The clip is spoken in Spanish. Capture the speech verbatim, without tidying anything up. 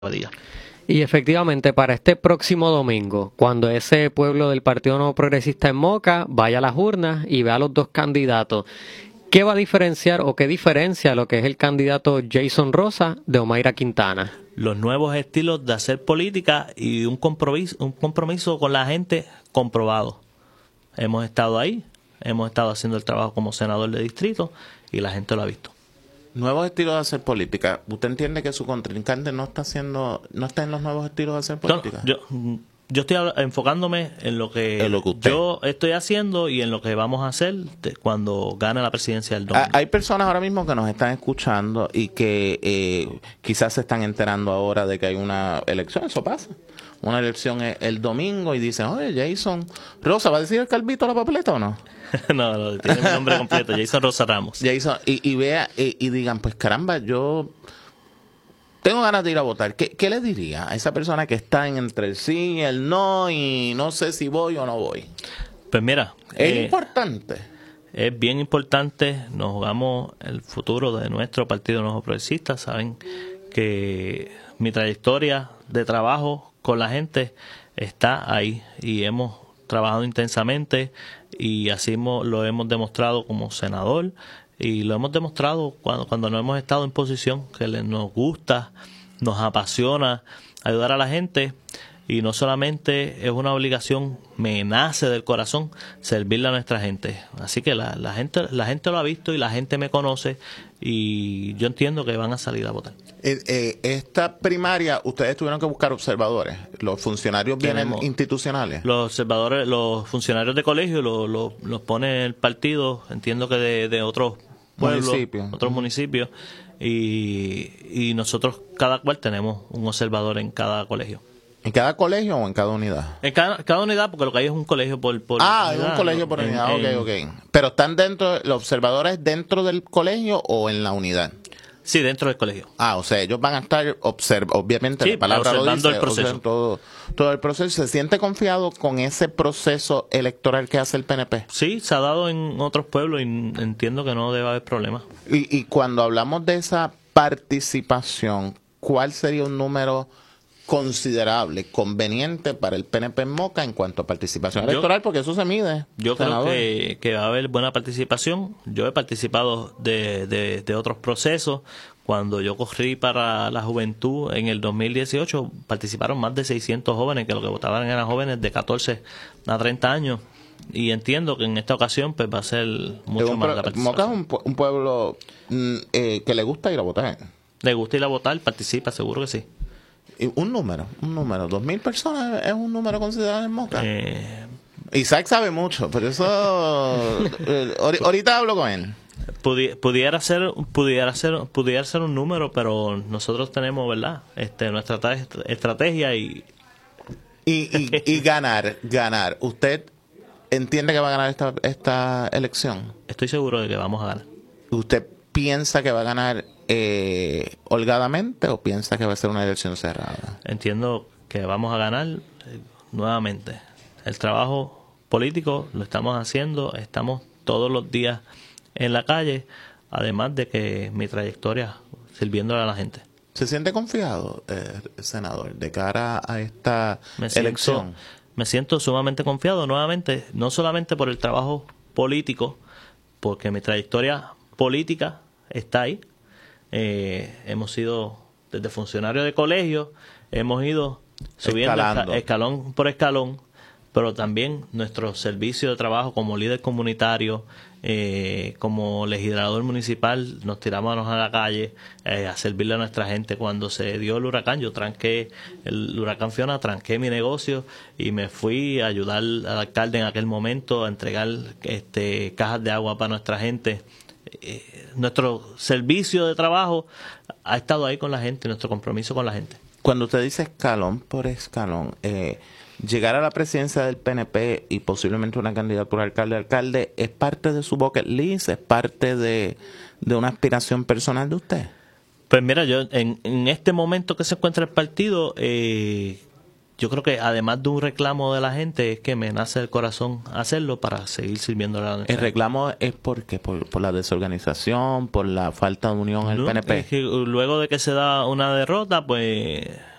Padilla. Y efectivamente, para este próximo domingo, cuando ese pueblo del Partido Nuevo Progresista en Moca vaya a las urnas y vea a los dos candidatos, ¿qué va a diferenciar o qué diferencia lo que es el candidato Jason Rosa de Omaira Quintana? Los nuevos estilos de hacer política y un compromiso, un compromiso con la gente comprobado. Hemos estado ahí, hemos estado haciendo el trabajo como senador de distrito y la gente lo ha visto. Nuevos estilos de hacer política. ¿Usted entiende que su contrincante no está haciendo, no está en los nuevos estilos de hacer política? No, yo, yo estoy enfocándome en lo que, en lo que usted. yo estoy haciendo y en lo que vamos a hacer de cuando gane la presidencia del domingo. Hay personas ahora mismo que nos están escuchando y que eh, quizás se están enterando ahora de que hay una elección. Eso pasa. Una elección el, el domingo y dicen, oye, Jason Rosa, ¿va a decir el Calvito la papeleta o no? no, no, tiene mi nombre completo, Jason Rosa Ramos. Jason, y, y vea, y, y digan, pues caramba, yo tengo ganas de ir a votar. ¿Qué, qué le diría a esa persona que está en entre el sí y el no y no sé si voy o no voy? Pues mira, es eh, importante. Es bien importante, nos jugamos el futuro de nuestro Partido Nuevo Progresista. Saben que mi trayectoria de trabajo con la gente está ahí y hemos trabajado intensamente y así lo hemos demostrado como senador y lo hemos demostrado cuando, cuando no hemos estado en posición, que nos gusta, nos apasiona ayudar a la gente y no solamente es una obligación, me nace del corazón servirle a nuestra gente. Así que la, la gente la gente lo ha visto y la gente me conoce y yo entiendo que van a salir a votar. Eh, eh, esta primaria, ustedes tuvieron que buscar observadores. Los funcionarios vienen Tenemos institucionales. Los observadores, los funcionarios de colegio los lo, lo pone el partido, entiendo que de, de otros pueblos, Municipio. otros municipios, y, y nosotros cada cual tenemos un observador en cada colegio. ¿En cada colegio o en cada unidad? En cada, cada unidad, porque lo que hay es un colegio por, por ah, unidad. Ah, un colegio por en, unidad, en, ok, ok. Pero están dentro, los observadores dentro del colegio o en la unidad? Sí, dentro del colegio. Ah, o sea, ellos van a estar, observ obviamente, sí, la palabra lo dice, el proceso. Todo, todo el proceso. ¿Se siente confiado con ese proceso electoral que hace el P N P? Sí, se ha dado en otros pueblos y entiendo que no debe haber problema. Y, y cuando hablamos de esa participación, ¿cuál sería un número considerable, conveniente para el P N P en Moca en cuanto a participación yo, electoral? Porque eso se mide. Yo senador. creo que, que va a haber buena participación. Yo he participado de, de, de otros procesos. Cuando yo corrí para la juventud en el dos mil dieciocho, participaron más de seiscientos jóvenes, que lo que votaban eran jóvenes de catorce a treinta años. Y entiendo que en esta ocasión pues va a ser mucho más la participación. Moca es un, un pueblo mm, eh, que le gusta ir a votar. Le gusta ir a votar, participa, seguro que sí. Un número, un número. Dos mil personas es un número considerable en Moca. Eh, Isaac sabe mucho, pero eso... eh, ahorita hablo con él. Pudi pudiera ser pudiera ser pudiera ser un número, pero nosotros tenemos, ¿verdad? Este nuestra estrategia y y, y, y ganar, ganar. ¿Usted entiende que va a ganar esta esta elección? Estoy seguro de que vamos a ganar. ¿Usted piensa que va a ganar eh, holgadamente o piensa que va a ser una elección cerrada? Entiendo que vamos a ganar eh, nuevamente. El trabajo político lo estamos haciendo, estamos todos los días en la calle, además de que mi trayectoria sirviéndole a la gente. ¿Se siente confiado, eh, senador, de cara a esta me siento, elección? Me siento sumamente confiado, nuevamente, no solamente por el trabajo político, porque mi trayectoria política está ahí. Eh, hemos sido desde funcionario de colegio, hemos ido subiendo esca escalón por escalón, pero también nuestro servicio de trabajo como líder comunitario, eh, como legislador municipal, nos tiramos a la calle eh, a servirle a nuestra gente. Cuando se dio el huracán, yo tranqué el huracán Fiona, tranqué mi negocio y me fui a ayudar al alcalde en aquel momento a entregar este, cajas de agua para nuestra gente. Eh, nuestro servicio de trabajo ha estado ahí con la gente, nuestro compromiso con la gente. Cuando usted dice escalón por escalón, eh, llegar a la presidencia del P N P y posiblemente una candidatura a alcalde-alcalde, ¿es parte de su bucket list? ¿Es parte de, de una aspiración personal de usted? Pues mira, yo en, en este momento que se encuentra el partido, eh, yo creo que además de un reclamo de la gente, es que me nace el corazón hacerlo para seguir sirviendo a la nación. ¿El reclamo es porque por, por la desorganización, por la falta de unión en el No, P N P? es que luego de que se da una derrota, pues